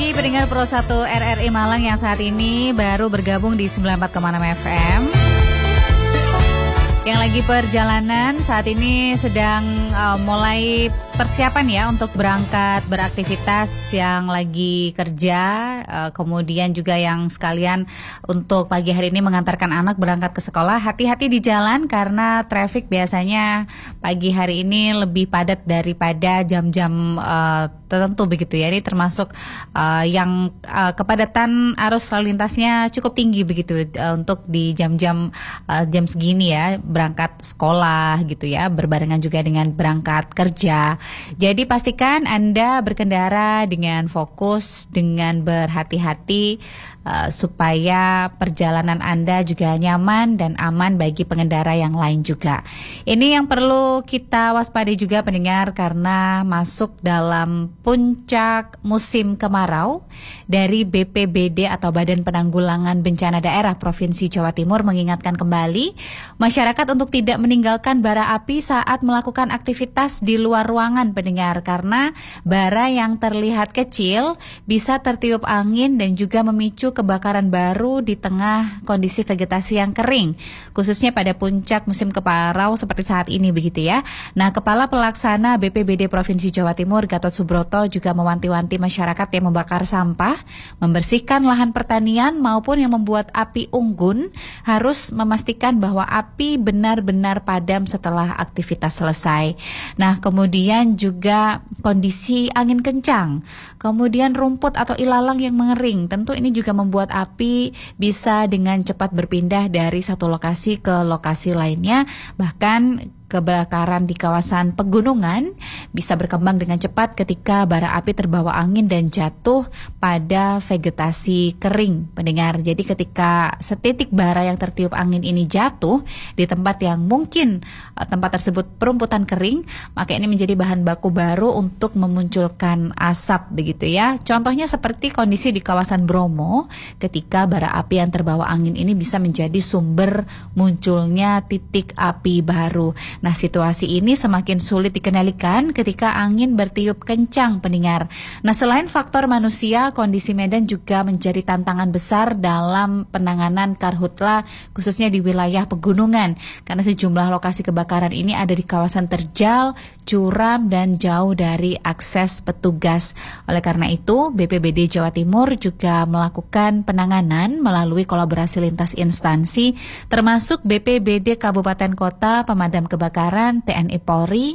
pagi pendengar Pro 1 RRI Malang yang saat ini baru bergabung di 94,6 FM. Yang lagi perjalanan saat ini sedang mulai persiapan ya untuk berangkat beraktivitas, yang lagi kerja, kemudian juga yang sekalian untuk pagi hari ini mengantarkan anak berangkat ke sekolah. Hati-hati di jalan karena traffic biasanya pagi hari ini lebih padat daripada jam-jam tertentu begitu ya. Ini termasuk yang kepadatan arus lalu lintasnya cukup tinggi begitu untuk di jam-jam jam segini ya, berangkat sekolah gitu ya, berbarengan juga dengan berangkat kerja. Jadi pastikan Anda berkendara dengan fokus, dengan berhati-hati supaya perjalanan Anda juga nyaman dan aman bagi pengendara yang lain juga. Ini yang perlu kita waspadai juga pendengar, karena masuk dalam puncak musim kemarau. Dari BPBD atau Badan Penanggulangan Bencana Daerah Provinsi Jawa Timur mengingatkan kembali masyarakat untuk tidak meninggalkan bara api saat melakukan aktivitas di luar ruangan pendengar, karena bara yang terlihat kecil bisa tertiup angin dan juga memicu kebakaran baru di tengah kondisi vegetasi yang kering, khususnya pada puncak musim kemarau seperti saat ini begitu ya. Nah, Kepala Pelaksana BPBD Provinsi Jawa Timur Gatot Subroto juga mewanti-wanti masyarakat yang membakar sampah, membersihkan lahan pertanian maupun yang membuat api unggun harus memastikan bahwa api benar-benar padam setelah aktivitas selesai. Nah, kemudian juga kondisi angin kencang, kemudian rumput atau ilalang yang mengering, tentu ini juga membuat api bisa dengan cepat berpindah dari satu lokasi ke lokasi lainnya. Bahkan kebakaran di kawasan pegunungan bisa berkembang dengan cepat ketika bara api terbawa angin dan jatuh pada vegetasi kering pendengar. Jadi ketika setitik bara yang tertiup angin ini jatuh di tempat yang mungkin tempat tersebut perumputan kering, maka ini menjadi bahan baku baru untuk memunculkan asap begitu ya. Contohnya seperti kondisi di kawasan Bromo ketika bara api yang terbawa angin ini bisa menjadi sumber munculnya titik api baru. Nah, situasi ini semakin sulit dikendalikan ketika angin bertiup kencang pendengar. Nah, selain faktor manusia, kondisi medan juga menjadi tantangan besar dalam penanganan karhutla khususnya di wilayah pegunungan, karena sejumlah lokasi kebakaran ini ada di kawasan terjal, curam dan jauh dari akses petugas. Oleh karena itu, BPBD Jawa Timur juga melakukan penanganan melalui kolaborasi lintas instansi termasuk BPBD Kabupaten Kota, Pemadam Kebakaran, TNI Polri,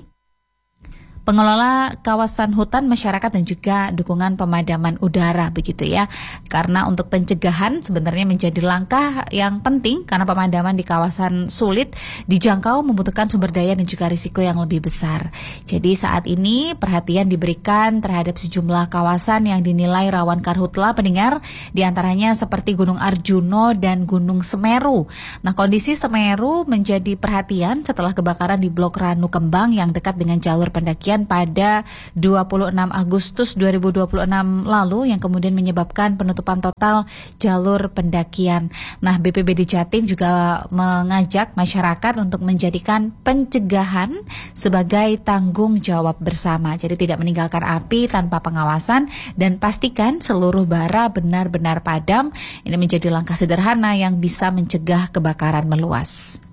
pengelola kawasan hutan, masyarakat dan juga dukungan pemadaman udara begitu ya. Karena untuk pencegahan sebenarnya menjadi langkah yang penting, karena pemadaman di kawasan sulit dijangkau, membutuhkan sumber daya dan juga risiko yang lebih besar. Jadi saat ini perhatian diberikan terhadap sejumlah kawasan yang dinilai rawan karhutla pendengar, diantaranya seperti Gunung Arjuno dan Gunung Semeru. Nah, kondisi Semeru menjadi perhatian setelah kebakaran di Blok Ranu Kembang yang dekat dengan jalur pendakian pada 26 Agustus 2026 lalu, yang kemudian menyebabkan penutupan total jalur pendakian. Nah, BPBD Jatim juga mengajak masyarakat untuk menjadikan pencegahan sebagai tanggung jawab bersama. Jadi tidak meninggalkan api tanpa pengawasan dan pastikan seluruh bara benar-benar padam. Ini menjadi langkah sederhana yang bisa mencegah kebakaran meluas.